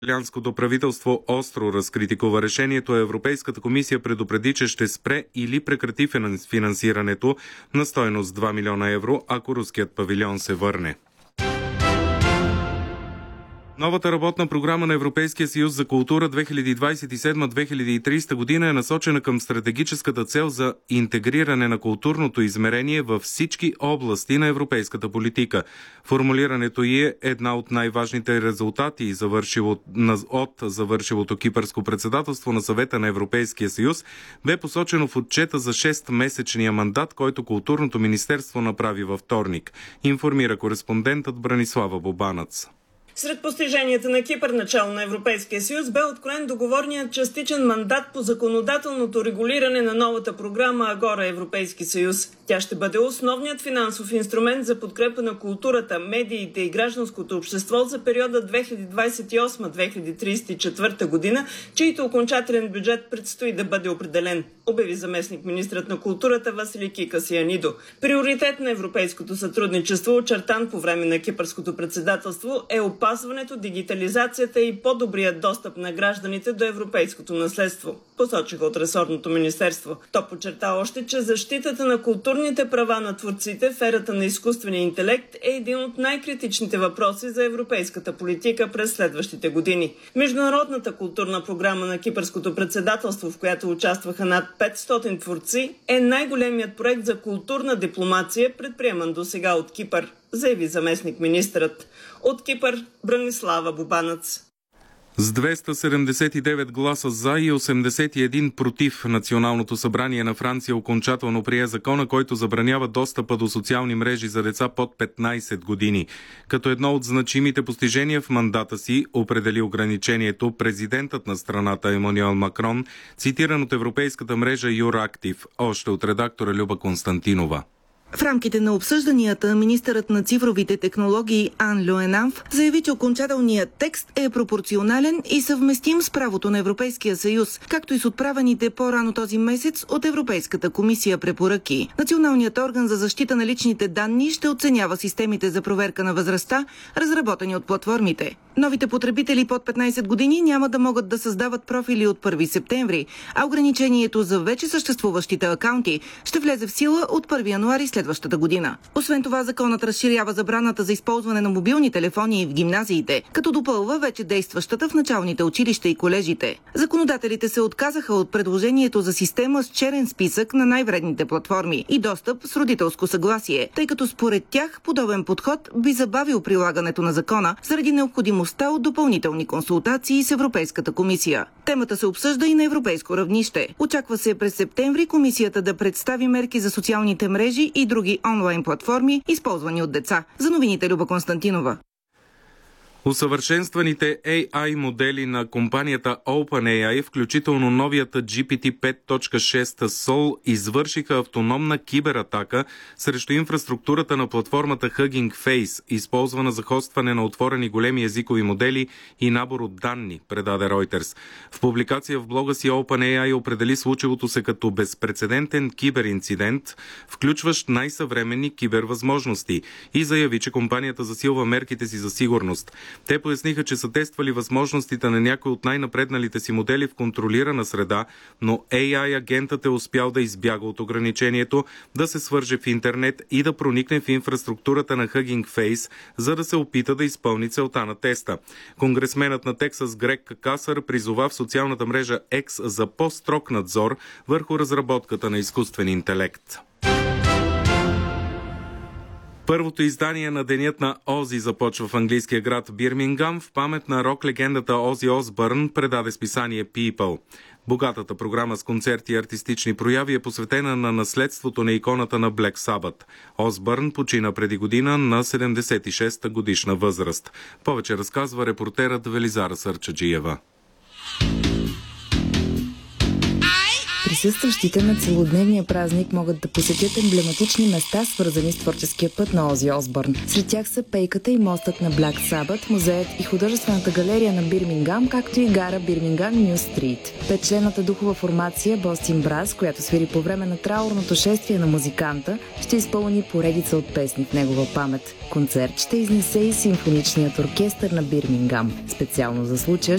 Италианското правителство остро разкритикува решението. Европейската комисия предупреди, че ще спре или прекрати финансирането на стойност 2 милиона евро, ако руският павилион се върне. Новата работна програма на Европейския съюз за култура 2027-2030 година е насочена към стратегическата цел за интегриране на културното измерение във всички области на европейската политика. Формулирането ѝ е една от най-важните резултати от завършилото кипърско председателство на Съвета на Европейския съюз, бе посочено в отчета за 6-месечния мандат, който Културното министерство направи във вторник, информира кореспондентът Бранислава Бобанац. Сред постиженията на Кипър начало на Европейския съюз бе откроен договорният частичен мандат по законодателното регулиране на новата програма Агора Европейски съюз. Тя ще бъде основният финансов инструмент за подкрепа на културата, медиите и гражданското общество за периода 2028-2034 година, чийто окончателен бюджет предстои да бъде определен, обяви заместник-министрът на културата Васили Кикасианидо. Приоритет на европейското сътрудничество, очертан по време на кипърското председателство, е опазването, дигитализацията и по-добрият достъп на гражданите до европейското наследство, посочиха от ресорното министерство. То подчерта още, че защитата на културните права на творците в ерата на изкуствения интелект е един от най-критичните въпроси за европейската политика през следващите години. Международната културна програма на кипърското председателство, в която участваха над 500 творци, е най-големият проект за културна дипломация, предприеман досега от Кипър, заяви заместник-министърът. От Кипър Бранислава Бобанац. С 279 гласа за и 81 против, Националното събрание на Франция окончателно прие закона, който забранява достъпа до социални мрежи за деца под 15 години. Като едно от значимите постижения в мандата си определи ограничението президентът на страната Емануел Макрон, цитиран от европейската мрежа Юрактив, още от редактора Люба Константинова. В рамките на обсъжданията, министърът на цифровите технологии Ан Люенанф заяви, че окончателният текст е пропорционален и съвместим с правото на Европейския съюз, както и с отправените по-рано този месец от Европейската комисия препоръки. Националният орган за защита на личните данни ще оценява системите за проверка на възрастта, разработени от платформите. Новите потребители под 15 години няма да могат да създават профили от 1 септември, а ограничението за вече съществуващите акаунти ще влезе в сила от 1 януари следващата година. Освен това, законът разширява забраната за използване на мобилни телефони в гимназиите, като допълва вече действащата в началните училища и колежите. Законодателите се отказаха от предложението за система с черен списък на най-вредните платформи и достъп с родителско съгласие, тъй като според тях подобен подход би забавил прилагането на закона заради необходимостта от допълнителни консултации с Европейската комисия. Темата се обсъжда и на европейско равнище. Очаква се през септември комисията да представи мерки за социалните мрежи и други онлайн платформи, използвани от деца. За новините Люба Константинова. Усъвършенстваните AI модели на компанията OpenAI, включително новият GPT 5.6 Sol, извършиха автономна кибератака срещу инфраструктурата на платформата Hugging Face, използвана за хостване на отворени големи езикови модели и набор от данни, предаде Reuters. В публикация в блога си OpenAI определи случилото се като безпрецедентен киберинцидент, включващ най-съвременни кибервъзможности, и заяви, че компанията засилва мерките си за сигурност. Те поясниха, че са тествали възможностите на някои от най-напредналите си модели в контролирана среда, но AI-агентът е успял да избяга от ограничението да се свърже в интернет и да проникне в инфраструктурата на Hugging Face, за да се опита да изпълни целта на теста. Конгресменът на Тексас Грег Касър призова в социалната мрежа X за по-строг надзор върху разработката на изкуствен интелект. Първото издание на Денят на Ози започва в английския град Бирмингам в памет на рок-легендата Ози Осбърн, предаде списание People. Богатата програма с концерти и артистични прояви е посветена на наследството на иконата на Black Sabbath. Осбърн почина преди година на 76-та годишна възраст. Повече разказва репортерът Велизара Сърчаджиева. Присъстващите на целодневния празник могат да посетят емблематични места, свързани с творческия път на Ози Осбърн. Сред тях са пейката и мостът на Black Sabbath, музеят и художествената галерия на Бирмингам, както и гара Бирмингам Ню Стрит. Петчлената духова формация Бостин Брас, която свири по време на траурното шествие на музиканта, ще изпълни поредица от песни в негова памет. Концерт ще изнесе и симфоничният оркестър на Бирмингам. Специално за случая